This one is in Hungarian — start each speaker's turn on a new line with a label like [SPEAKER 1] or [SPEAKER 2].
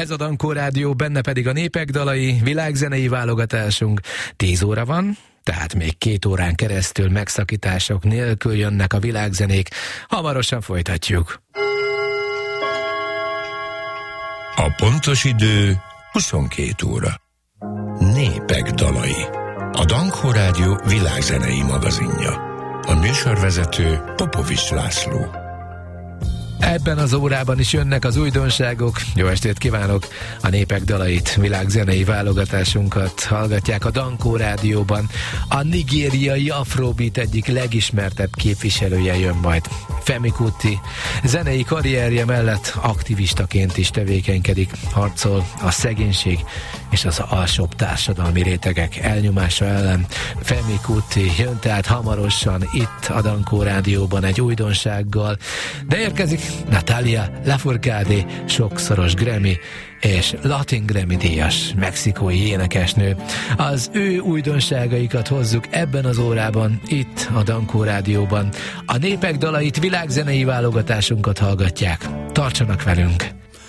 [SPEAKER 1] Ez a Dankó Rádió, benne pedig a népek dalai, világzenei válogatásunk. 10 óra van, tehát még 2 órán keresztül megszakítások nélkül jönnek a világzenék. Hamarosan folytatjuk.
[SPEAKER 2] A pontos idő 22 óra. Népek dalai. A Dankó Rádió világzenei magazinja. A műsorvezető Popovics László.
[SPEAKER 1] Ebben az órában is jönnek az újdonságok. Jó estét kívánok! A népek dalait, világzenei válogatásunkat hallgatják a Dankó Rádióban. A nigériai afrobeat egyik legismertebb képviselője jön majd. Femi Kuti zenei karrierje mellett aktivistaként is tevékenykedik, harcol a szegénység és az alsóbb társadalmi rétegek elnyomása ellen. Femi Kuti jön tehát hamarosan itt a Dankó Rádióban egy újdonsággal, de érkezik Natalia Lafourcade, sokszoros Grammy és Latin Grammy díjas mexikói énekesnő. Az ő újdonságaikat hozzuk ebben az órában, itt a Dankó Rádióban. A népek dalait, világzenei válogatásunkat hallgatják. Tartsanak velünk!